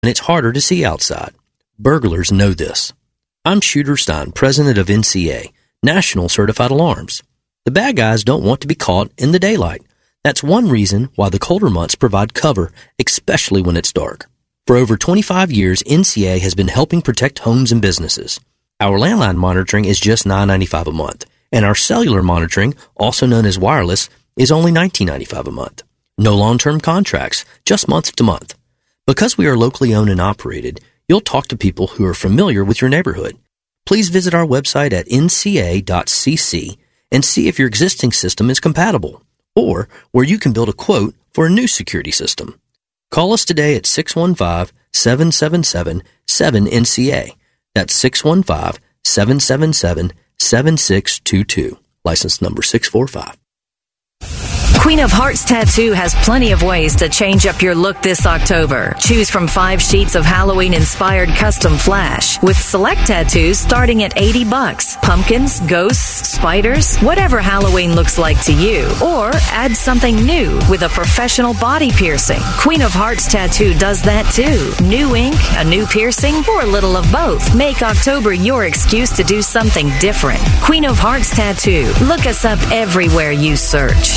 and it's harder to see outside. Burglars know this. I'm Shooter Stein, president of NCA, National Certified Alarms. The bad guys don't want to be caught in the daylight. That's one reason why the colder months provide cover, especially when it's dark. For over 25 years, NCA has been helping protect homes and businesses. Our landline monitoring is just $9.95 a month, and our cellular monitoring, also known as wireless, is only $19.95 a month. No long-term contracts, just month to month. Because we are locally owned and operated, you'll talk to people who are familiar with your neighborhood. Please visit our website at nca.cc and see if your existing system is compatible, or where you can build a quote for a new security system. Call us today at 615-777-7NCA. That's 615-777-7622. License number 645. Queen of Hearts Tattoo has plenty of ways to change up your look this October. Choose from 5 sheets of Halloween-inspired custom flash with select tattoos starting at $80. Pumpkins, ghosts, spiders, whatever Halloween looks like to you. Or add something new with a professional body piercing. Queen of Hearts Tattoo does that too. New ink, a new piercing, or a little of both. Make October your excuse to do something different. Queen of Hearts Tattoo. Look us up everywhere you search.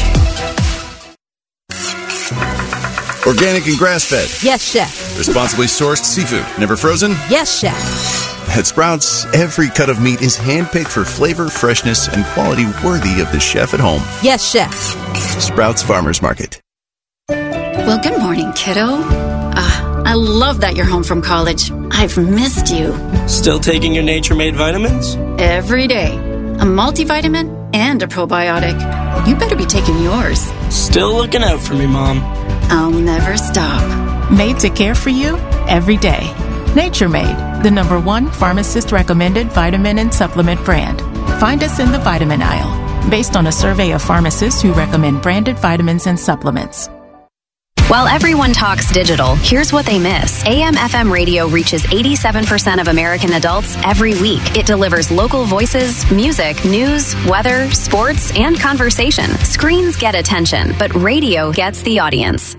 Organic and grass-fed. Yes, chef. Responsibly sourced seafood. Never frozen? Yes, chef. At Sprouts, every cut of meat is handpicked for flavor, freshness, and quality worthy of the chef at home. Yes, chef. Sprouts Farmers Market. Well, good morning, kiddo. I love that you're home from college. I've missed you. Still taking your Nature Made vitamins? Every day. A multivitamin and a probiotic. You better be taking yours. Still looking out for me, Mom. I'll never stop. Made to care for you every day. Nature Made, the #1 pharmacist-recommended vitamin and supplement brand. Find us in the vitamin aisle, based on a survey of pharmacists who recommend branded vitamins and supplements. While everyone talks digital, here's what they miss. AM/FM radio reaches 87% of American adults every week. It delivers local voices, music, news, weather, sports, and conversation. Screens get attention, but radio gets the audience.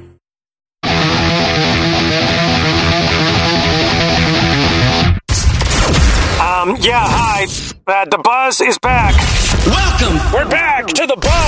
Yeah, hi. The buzz is back. Welcome! We're back to the buzz.